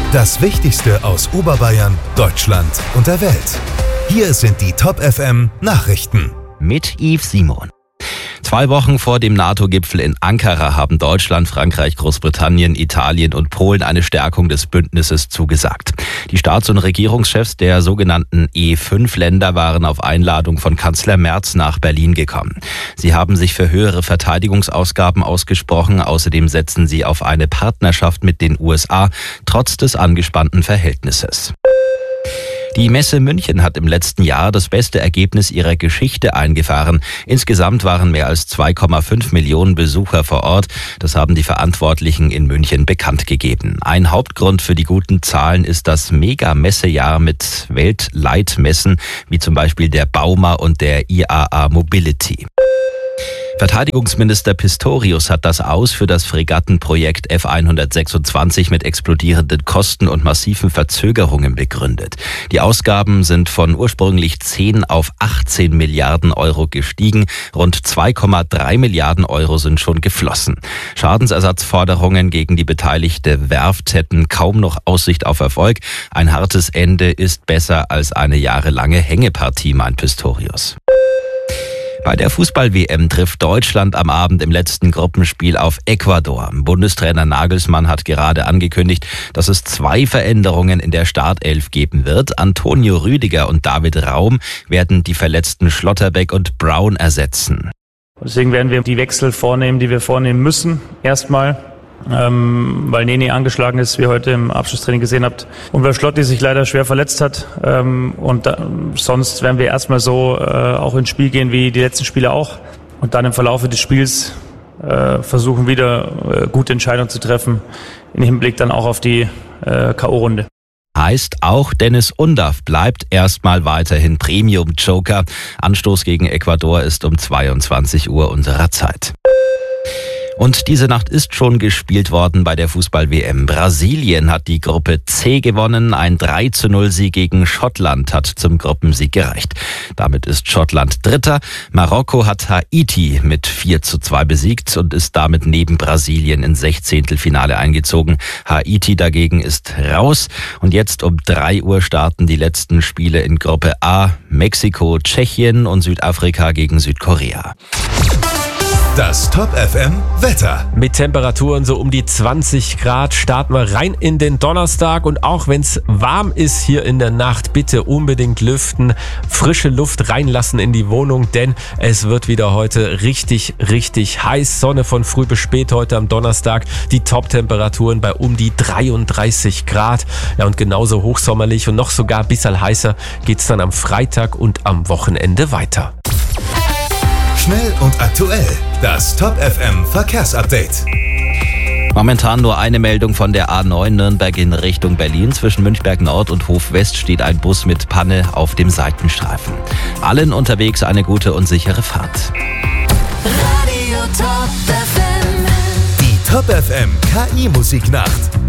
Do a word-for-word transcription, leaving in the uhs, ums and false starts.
Das Wichtigste aus Oberbayern, Deutschland und der Welt. Hier sind die Top F M Nachrichten. Mit Yves Simon. Zwei Wochen vor dem NATO-Gipfel in Ankara haben Deutschland, Frankreich, Großbritannien, Italien und Polen eine Stärkung des Bündnisses zugesagt. Die Staats- und Regierungschefs der sogenannten E fünf Länder waren auf Einladung von Kanzler Merz nach Berlin gekommen. Sie haben sich für höhere Verteidigungsausgaben ausgesprochen. Außerdem setzen sie auf eine Partnerschaft mit den U S A, trotz des angespannten Verhältnisses. Die Messe München hat im letzten Jahr das beste Ergebnis ihrer Geschichte eingefahren. Insgesamt waren mehr als zwei Komma fünf Millionen Besucher vor Ort. Das haben die Verantwortlichen in München bekannt gegeben. Ein Hauptgrund für die guten Zahlen ist das Mega-Messejahr mit Weltleitmessen, wie zum Beispiel der Bauma und der I A A Mobility. Verteidigungsminister Pistorius hat das Aus für das Fregattenprojekt F hundertsechsundzwanzig mit explodierenden Kosten und massiven Verzögerungen begründet. Die Ausgaben sind von ursprünglich zehn auf achtzehn Milliarden Euro gestiegen. Rund zwei Komma drei Milliarden Euro sind schon geflossen. Schadensersatzforderungen gegen die beteiligte Werft hätten kaum noch Aussicht auf Erfolg. Ein hartes Ende ist besser als eine jahrelange Hängepartie, meint Pistorius. Bei der Fußball-W M trifft Deutschland am Abend im letzten Gruppenspiel auf Ecuador. Bundestrainer Nagelsmann hat gerade angekündigt, dass es zwei Veränderungen in der Startelf geben wird. Antonio Rüdiger und David Raum werden die verletzten Schlotterbeck und Brown ersetzen. Deswegen werden wir die Wechsel vornehmen, die wir vornehmen müssen. Erstmal, ähm, weil Nene angeschlagen ist, wie ihr heute im Abschlusstraining gesehen habt. Und weil Schlotti sich leider schwer verletzt hat. Ähm, und da, sonst werden wir erstmal so äh, auch ins Spiel gehen wie die letzten Spiele auch. Und dann im Verlaufe des Spiels äh, versuchen wieder äh, gute Entscheidungen zu treffen. Im Hinblick dann auch auf die äh, K O-Runde. Heißt, auch Dennis Undaff bleibt erstmal weiterhin Premium-Joker. Anstoß gegen Ecuador ist um zweiundzwanzig Uhr unserer Zeit. Und diese Nacht ist schon gespielt worden bei der Fußball-W M. Brasilien hat die Gruppe C gewonnen. Ein drei zu null Sieg gegen Schottland hat zum Gruppensieg gereicht. Damit ist Schottland Dritter. Marokko hat Haiti mit vier zu zwei besiegt und ist damit neben Brasilien ins Sechzehntelfinale eingezogen. Haiti dagegen ist raus. Und jetzt um drei Uhr starten die letzten Spiele in Gruppe A. Mexiko, Tschechien und Südafrika gegen Südkorea. Das Top F M Wetter. Mit Temperaturen so um die zwanzig Grad starten wir rein in den Donnerstag. Und auch wenn es warm ist hier in der Nacht, bitte unbedingt lüften, frische Luft reinlassen in die Wohnung, denn es wird wieder heute richtig, richtig heiß. Sonne von früh bis spät heute am Donnerstag. Die Top-Temperaturen bei um die dreiunddreißig Grad. Ja, und genauso hochsommerlich und noch sogar ein bisschen heißer geht's dann am Freitag und am Wochenende weiter. Schnell und aktuell. Das Top F M Verkehrsupdate. Momentan nur eine Meldung von der A neun Nürnberg in Richtung Berlin. Zwischen Münchberg Nord und Hof West steht ein Bus mit Panne auf dem Seitenstreifen. Allen unterwegs eine gute und sichere Fahrt. Die Top F M K I-Musiknacht.